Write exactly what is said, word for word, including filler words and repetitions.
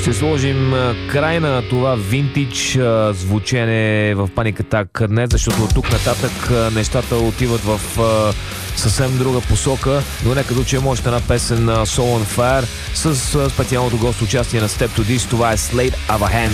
Ще сложим край на това винтидж звучене в Panic Attack днес, защото от тук нататък нещата отиват в съвсем друга посока, но нека да чуем още една песен на Soul on Fire с специалното гост участие на Step to This. Това е Sleight of a Hand.